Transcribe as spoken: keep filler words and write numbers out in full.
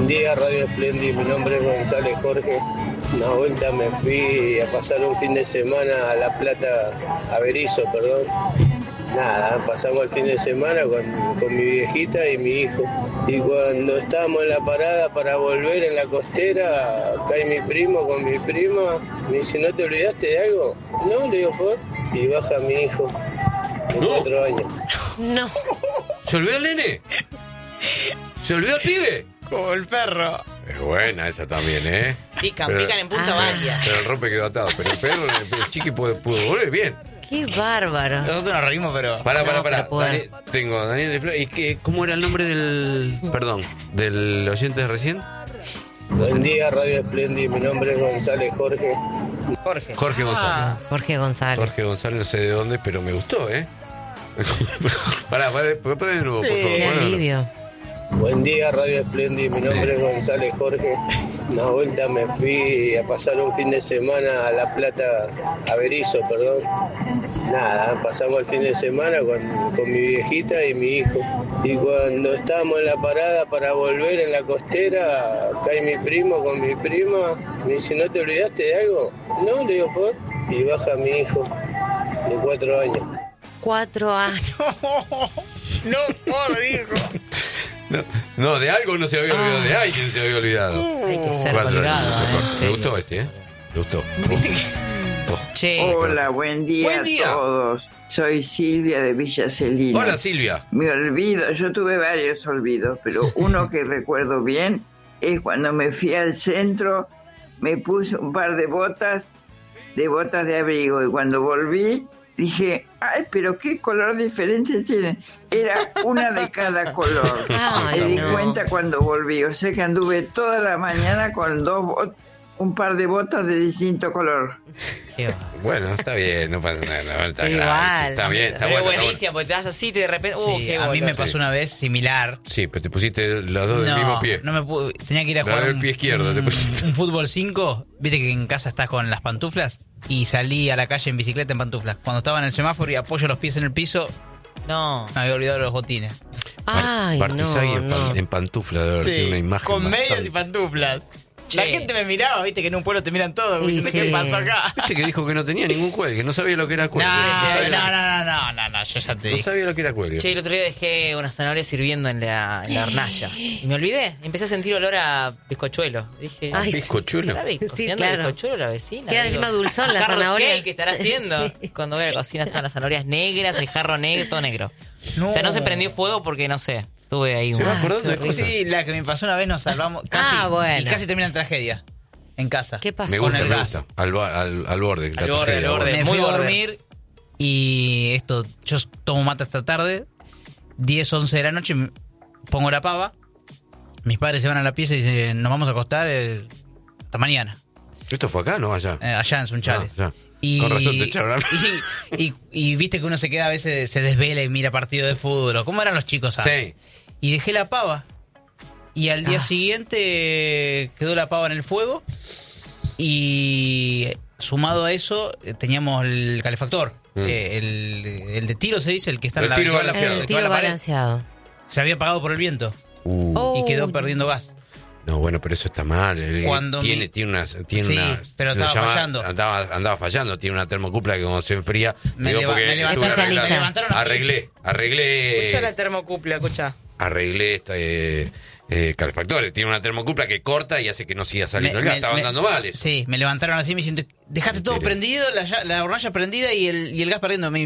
Buen día, Radio Espléndid. Mi nombre es González Jorge. Una vuelta me fui a pasar un fin de semana a La Plata, a Berizo, perdón. Nada, pasamos el fin de semana con, con mi viejita y mi hijo. Y cuando estábamos en la parada para volver en la costera, cae mi primo con mi prima. Me dice, ¿no te olvidaste de algo? No, le digo, ¿por? Y baja mi hijo, de No. cuatro años. No. ¿Se olvidó el nene? ¿Se olvidó el pibe? Como el perro. Es buena esa también, ¿eh? Pican, Pero- pican en punta Ah. varia. Pero el rompe quedó atado. Pero el perro, el, el chiqui pudo, pudo volver bien. Qué bárbaro. Nosotros nos reímos, pero... Pará, No, pará, pero pará. puedo. Dani- tengo a Daniel de Flores. ¿Y qué, cómo era el nombre del. Perdón, del oyente de recién? Buen día, Radio Espléndid. Mi nombre es González Jorge. Jorge. Jorge González. Ah, Jorge González. Jorge González, no sé de dónde, pero me gustó, ¿eh? pará, pará, pará de nuevo, por favor. Qué Ponelo. alivio. Buen día, Radio Espléndid. Mi nombre Sí. es González Jorge. Una vuelta me fui a pasar un fin de semana a La Plata, a Berizo, perdón. Nada, pasamos el fin de semana con, con mi viejita y mi hijo. Y cuando estábamos en la parada para volver en la costera, cae mi primo con mi prima. Me dice, ¿no te olvidaste de algo? No, le digo, ¿por? Y baja mi hijo, de cuatro años. Cuatro años. No, por hijo. No, no, de algo no se había olvidado, de alguien se había olvidado. Hay que ser Cuatro colgado, años. ¿eh? En Me serio. gustó este, ¿eh? Me gustó. Oh. Che. Hola, buen día, Buen día. a todos. Soy Silvia de Villa Celina. Hola, Silvia. Me olvido, yo tuve varios olvidos, pero uno que recuerdo bien es cuando me fui al centro, me puse un par de botas, de botas de abrigo, y cuando volví dije, ay, pero qué color diferente tienen. Era una de cada color. Ay, me di no. cuenta cuando volví, o sea que anduve toda la mañana con dos bot- un par de botas de distinto color. Qué va. Bueno, está bien, no pasa nada. No, está, Igual. grave, está bien, está Pero bueno. es está buenísima, porque te das así y de repente. Uh, Sí, qué a mí boludo. me pasó una vez similar. bueno. Sí, pero te pusiste los dos del no, mismo pie. no me pude, tenía que ir a La jugar del un, pie izquierdo, te un, pusiste. un fútbol cinco. Viste que en casa estás con las pantuflas. Y salí a la calle en bicicleta en pantuflas. Cuando estaba en el semáforo y apoyo los pies en el piso, No. me había olvidado los botines. Ay, Partizan no, en, no. pan- en pantufla de haber sido una imagen. con medias bastante- y pantuflas. Che. La gente me miraba, viste que en un pueblo te miran todo. Y ¿Qué sí. pasó acá? Viste que dijo que no tenía ningún cuelgue, no sabía lo que era No, cuelgue. no, sabía, no, no, no, no, no, yo ya te no dije. sabía lo que era cuelgue. Che, el otro día dejé una zanahoria sirviendo en la, en la hornalla. Y me olvidé. Empecé a sentir olor a bizcochuelo. Dije, Ay, sí. Bizcochuelo. ¿estará Sí, cocinando claro. Ah, bizcochuelo la vecina? Queda Digo, encima dulzón la carrot zanahoria. cake, ¿qué estará haciendo? Sí. Cuando voy a la cocina están las zanahorias negras, el jarro negro, todo negro. No. O sea, no se prendió fuego porque, no sé, tuve ahí Se un... va acordando de qué cosas. Sí, la que me pasó una vez nos salvamos casi. Ah, bueno. Y casi termina en tragedia. En casa. ¿Qué pasó? Me Con gusta, el me gas. gusta. Al, ba- al, al borde. la Al borde, tragedia, al borde. Me muy fui a borde. dormir y esto, yo tomo mate hasta tarde, diez, once de la noche, m- pongo la pava, mis padres se van a la pieza y dicen, nos vamos a acostar eh, hasta mañana, ¿Esto fue acá, no allá? eh, allá en Sunchales. Ah, ya. Y, Con razón te echaron. y, y, y viste que uno se queda a veces, se desvela y mira partido de fútbol. ¿Cómo eran los chicos antes? Sí. Y dejé la pava. Y al día Ah. siguiente quedó la pava en el fuego. Y sumado a eso, eh, teníamos el calefactor. Mm. Eh, el, el de tiro se dice, el que está El en la, tiro que va a la- balanceado. El que va a tiro la pared. balanceado. Se había apagado por el viento Uh, Oh. y quedó perdiendo gas. No, bueno, pero eso está mal. Eh, Cuando tiene, mi- tiene una. Tiene Sí, una pero se estaba llama- fallando. Andaba, andaba fallando. Tiene una termocupla que cuando se enfría. Me digo leva- porque me levantaron- estuve me arreglando. levantaron así. Arreglé, arreglé. Escucha la termocupla, escucha. Arreglé esta, eh, eh, calefactores. Tiene una termocupla que corta y hace que no siga saliendo Me- el gas. me- Estaba me- andando mal eso. Sí, me levantaron así y me diciendo, dejaste todo Mentira. prendido, la, ya- la hornalla prendida y el, y el gas perdiendo. Me